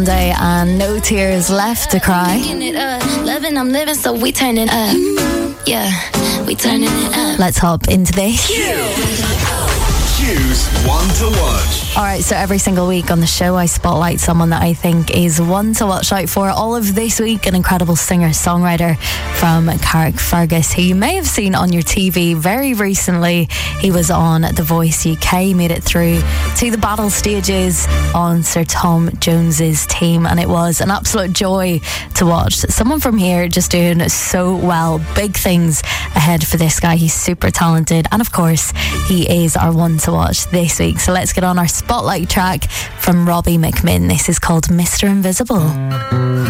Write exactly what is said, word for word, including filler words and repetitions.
Day and No Tears Left to Cry. Loving, I'm living, so we turning up. Yeah, we turning it up. Let's hop into this. Choose one to watch. Alright, so every single week on the show I spotlight someone that I think is one to watch out for. All of this week, an incredible singer-songwriter from Carrickfergus who you may have seen on your T V very recently. He was on The Voice U K, made it through to the battle stages on Sir Tom Jones's team, and it was an absolute joy to watch. Someone from here just doing so well. Big things ahead for this guy. He's super talented, and of course he is our one to watch this week. So let's get on our spotlight track from Robbie McMinn. This is called Mister Invisible.